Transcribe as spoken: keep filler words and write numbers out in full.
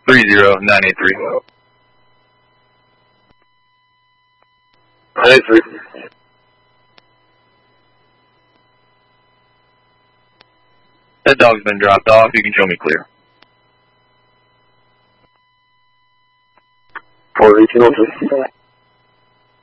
three zero nine eight three. nine eight three. That dog's been dropped off. You can show me clear. four eighteen oh two.